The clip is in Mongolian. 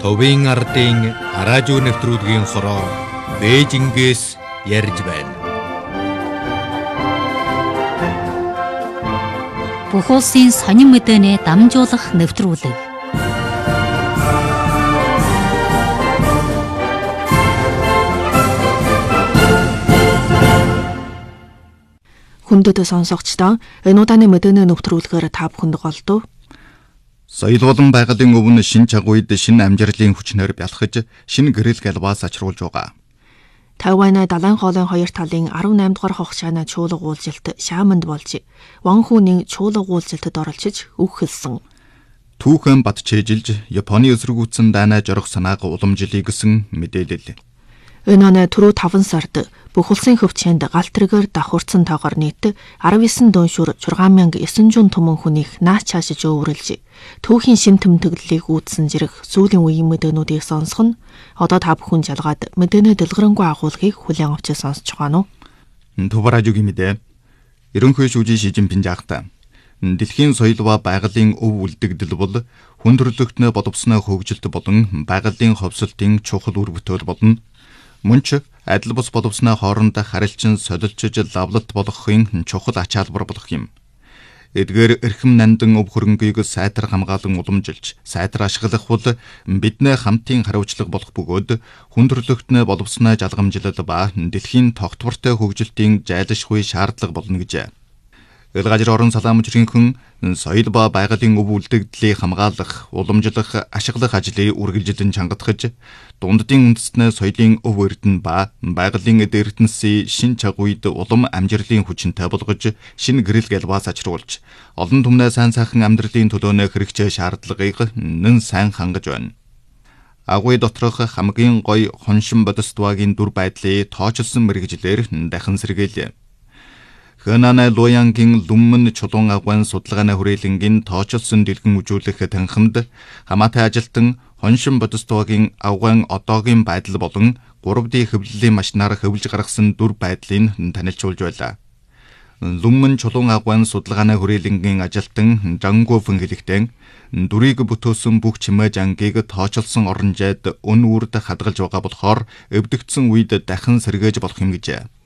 Товын ардын араажуу нэвтрүүлгийн хороо Бээжингээс ярьж байна. Бүх улсын сонин мэдээний дамжуулах нэвтрүүлэг. Хүндэт сонсогчдоо энэ удааны мэдээний нэвтрүүлгээр та бүхэнд голдов. Соёл болон байгалийн өвн шин чагуйд шин амжирлын хүчнээр бялхаж шин гэрэл галбаас ачруулж байгаа. Тайваны далайн хоолын хоёр талын 18 дугаар хогшааны чуулга уулзалт Шааманд болж Ванхүүний чуулга уулзалтад оролцож үг хэлсэн. Түүхэн бат чэжилж Японы эсрэгүүцэн дайнаа жорох санааг уламжилъя гэсэн мэдээлэл. Энэ оны түрүү 5 сард бүх улсын хөвчөнд галтрэгээр давхурцсан тоогоор нийт 19 дууншуур 6900 түмэн хүнийг наач хаашиж өвөрлж түүхийн шин тэмдэглэлийг үүссэн зэрэг сүүлийн үеийн мэдээнүүдийг сонсох нь одоо та бүхэн жалгаад мэдээний дэлгэрэнгүй агуулгыг хүлээн авч сонсож байгаа нь. Төвраажугийн мэдээ. Ерөнхий шүүжийн Шижинпин жаахта. Дэлхийн соёл ба байгалийн өв үлдэгдэл бол хүндрэлтнээ бодовсноо хөгжилт болон байгалийн ховсолтын чухал үр бүтээл болно. Мөн ч адил бус боловсноо хоорондоо харилцан солилцож лавлалт болгохын чухал ач холбогдол болох юм. Эдгээр эрхэм нандан өв хөрөнгийг сайтар хамгаалан уламжилж, сайтар ашиглах бол бидний хамтын хариуцлага болох бөгөөд хүндрэлтнээ боловсноо жалгамжлал ба дэлхийн тогтвортой хөгжилтийн зайлшгүй шаардлага болно гэж. Элгажир орон салаамжрынхан соёл ба байгалийн өв үлдэгдлийг хамгаалах, уламжлах, ашиглах ажлыг үргэлжлэн чангатгаж, дунддын үндэстнээ соёлын өв эрдэнэ ба байгалийн эд эрдэнэсийн шин чагуйд улам амжирлын хүчинтэй болгож, шин гэрэл галбаас ачруулж, олон түмнээ сайн сайхан амьдралын төлөөнөө хэрэгжээ шаардлагыг нэн сайн хангаж байна. Агуй доторх хамгийн гоё хоншин бодоствагийн дүр байдлыг тоочилсон мэргэжлэр дахин сэргээлээ. Хэнанай Лоянгийн Луммэн чулуун агуйн судалгааны хүрээлэнгийн тоочилсон дэлгэн үзүүлэх танхимд хамаатай ажилтан хоншин бодоствагийн агуйн одоогийн байдал болон 3D хэвлэлийн машинаар хөвлөж гаргасан дүр байдлыг танилцуулж байлаа. Луммэн чулуун агуйн судалгааны хүрээлэнгийн ажилтан Жангофэн хэлэхдээ дүрийг бүтөөсөн бүх чимээ жангийг тоочилсон оронжайд өн үрд хадгалж байгаа болохоор өвдөгдсөн үед дахин сэргээж болох юм гэжээ.